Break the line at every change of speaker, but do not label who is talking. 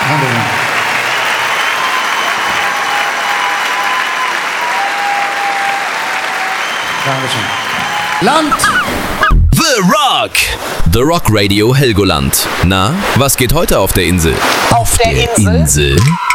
Dankeschön. Land!
The Rock! The Rock Radio Helgoland. Na, was geht heute auf der Insel?
Auf der Insel?